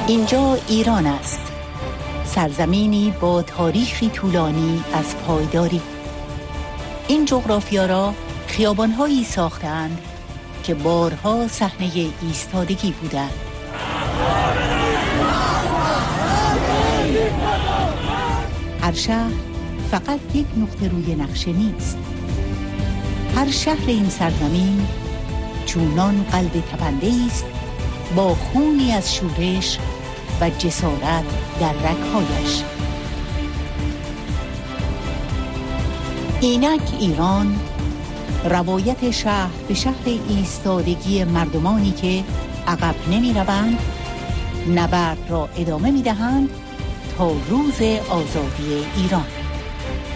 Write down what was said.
اینجا ایران است، سرزمینی با تاریخی طولانی از پایداری. این جغرافیا را خیابان‌هایی ساختند که بارها صحنه ایستادگی بودند. هر شهر فقط یک نقطه روی نقشه نیست. هر شهر این سرزمین چونان قلب تپنده است با خونی از شورش و جسارت در رگ‌هایش. اینک ایران، روایت شهر به شهر ایستادگی مردمانی که عقب نمی‌روند، نبرد را ادامه می‌دهند تا روز آزادی ایران.